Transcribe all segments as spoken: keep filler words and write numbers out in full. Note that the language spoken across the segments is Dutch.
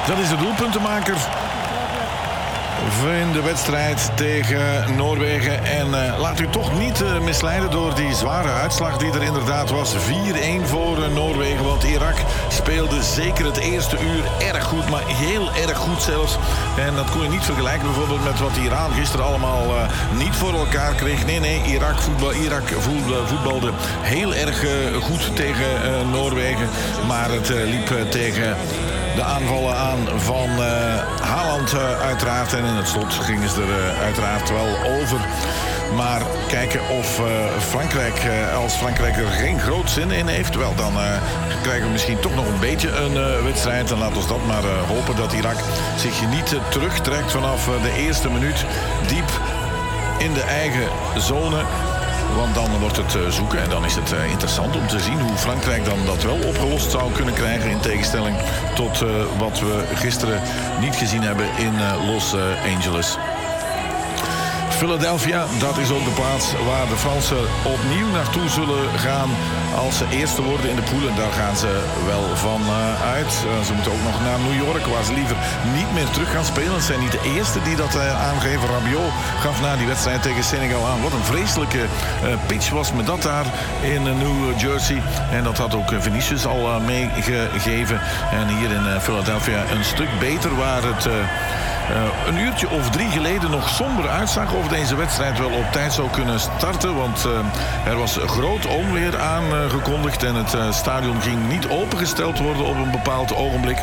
Dat is de doelpuntenmaker in de wedstrijd tegen Noorwegen. En uh, laat u toch niet uh, misleiden door die zware uitslag die er inderdaad was. vier-een voor uh, Noorwegen, want Irak speelde zeker het eerste uur erg goed, maar heel erg goed zelfs. En dat kon je niet vergelijken bijvoorbeeld met wat Iran gisteren allemaal uh, niet voor elkaar kreeg. Nee, nee, Irak, voetbal, Irak voetbalde heel erg uh, goed tegen uh, Noorwegen. Maar het uh, liep uh, tegen de aanvallen aan van uh, Haaland uh, uiteraard. En in het slot gingen ze er uh, uiteraard wel over. Maar kijken of uh, Frankrijk, uh, als Frankrijk er geen groot zin in heeft, wel, dan uh, krijgen we misschien toch nog een beetje een uh, wedstrijd. En laten we dat maar uh, hopen dat Irak zich niet uh, terugtrekt vanaf uh, de eerste minuut diep in de eigen zone. Want dan wordt het zoeken en dan is het interessant om te zien hoe Frankrijk dan dat wel opgelost zou kunnen krijgen. In tegenstelling tot uh, wat we gisteren niet gezien hebben in uh, Los Angeles. Philadelphia, dat is ook de plaats waar de Fransen opnieuw naartoe zullen gaan als ze eerste worden in de pool. En daar gaan ze wel van uh, uit. Uh, ze moeten ook nog naar New York, waar ze liever niet meer terug gaan spelen. Het zijn niet de eerste die dat uh, aangeven. Rabiot gaf na die wedstrijd tegen Senegal aan. Wat een vreselijke uh, pitch was met dat daar in uh, New Jersey. En dat had ook uh, Vinicius al uh, meegegeven. En hier in uh, Philadelphia een stuk beter, waar het Uh, Uh, een uurtje of drie geleden nog somber uitzag of deze wedstrijd wel op tijd zou kunnen starten. Want uh, er was groot onweer aangekondigd en het uh, stadion ging niet opengesteld worden op een bepaald ogenblik.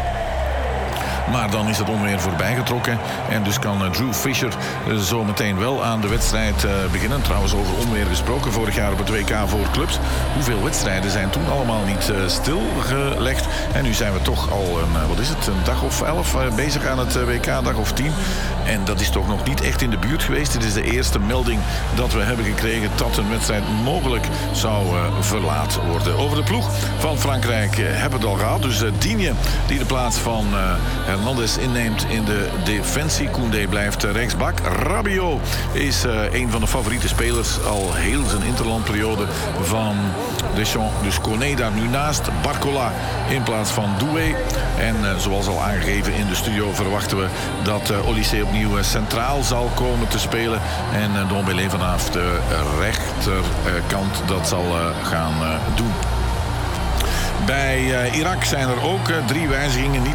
Maar dan is het onweer voorbijgetrokken. En dus kan uh, Drew Fisher uh, zo meteen wel aan de wedstrijd uh, beginnen. Trouwens, over onweer gesproken. Vorig jaar op het W K voor clubs. Hoeveel wedstrijden zijn toen allemaal niet uh, stilgelegd. En nu zijn we toch al een, uh, wat is het, een dag of elf uh, bezig aan het uh, W K, dag of tien. En dat is toch nog niet echt in de buurt geweest. Dit is de eerste melding dat we hebben gekregen dat een wedstrijd mogelijk zou uh, verlaat worden. Over de ploeg van Frankrijk uh, hebben we het al gehad. Dus uh, Digne, die de plaats van Uh, Hernandez inneemt in de defensie. Koundé blijft rechtsbak. Rabiot is uh, een van de favoriete spelers al heel zijn interlandperiode van Deschamps. Dus Koné daar nu naast. Barcola in plaats van Doué. En uh, zoals al aangegeven in de studio verwachten we dat uh, Olysée opnieuw uh, centraal zal komen te spelen. En uh, Dombele vanaf de rechterkant uh, dat zal uh, gaan uh, doen. Bij uh, Irak zijn er ook uh, drie wijzigingen. Niet